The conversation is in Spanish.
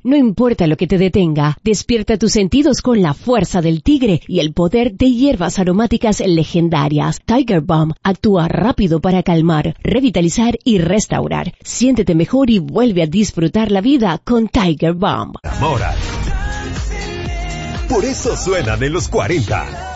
No importa lo que te detenga, despierta tus sentidos con la fuerza del tigre y el poder de hierbas aromáticas legendarias. Tiger Balm actúa rápido para calmar, revitalizar y restaurar. Siéntete mejor y vuelve a disfrutar la vida con Tiger Balm. Mora. Por eso suenan en los 40.